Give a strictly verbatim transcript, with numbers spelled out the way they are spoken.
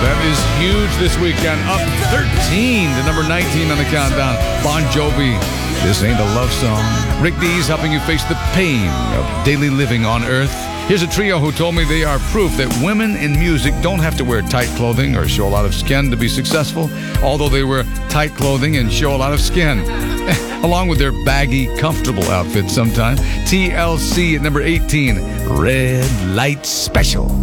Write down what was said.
That is huge this weekend. Up thirteen to number nineteen on the countdown. Bon Jovi, This Ain't a Love Song. Rick Dees helping you face the pain of daily living on Earth. Here's a trio who told me they are proof that women in music don't have to wear tight clothing or show a lot of skin to be successful, although they wear tight clothing and show a lot of skin, along with their baggy, comfortable outfits sometimes. T L C at number eighteen, Red Light Special.